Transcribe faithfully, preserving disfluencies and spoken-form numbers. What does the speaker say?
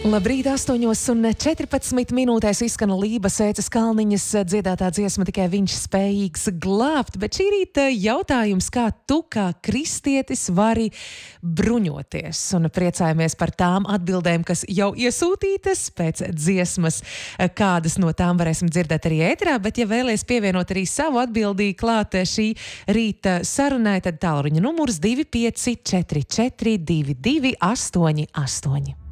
Labrīt, astoņos un četrpadsmit minūtēs izskan Lība Sēces Kalniņas dziedātā dziesma Tikai viņš spējīgs glābt, bet šī rīta jautājums, kā tu kā kristietis vari bruņoties, un priecājamies par tām atbildēm, kas jau iesūtītas pēc dziesmas, kādas no tām varēsim dzirdēt arī ēterā, bet ja vēlies pievienot arī savu atbildī klāt šī rīta sarunai, tad tālruņa numurs divi pieci četri četri divi divi astoņi astoņi.